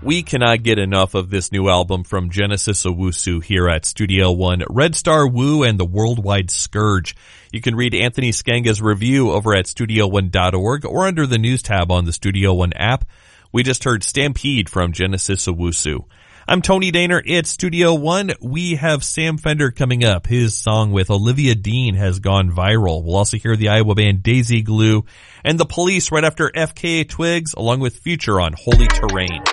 We cannot get enough of this new album from Genesis Owusu here at Studio One, Red Star Wu and the Worldwide Scourge. You can read Anthony Skanga's review over at StudioOne.org or under the news tab on the Studio One app. We just heard Stampede from Genesis Owusu. I'm Tony Daner. It's Studio One. We have Sam Fender coming up. His song with Olivia Dean has gone viral. We'll also hear the Iowa band Daisy Glue and the Police right after FKA Twigs, along with Future on Holy Terrain.